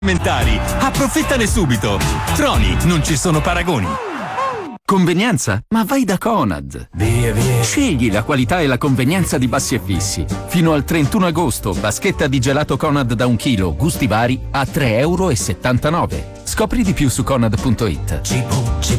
alimentari. Approfittane subito. Troni, non ci sono paragoni. Convenienza? Ma vai da Conad. Via. Scegli la qualità e la convenienza di Bassi e Fissi. Fino al 31 agosto, vaschetta di gelato Conad da 1 chilo, gusti vari, a €3,79. Scopri di più su conad.it.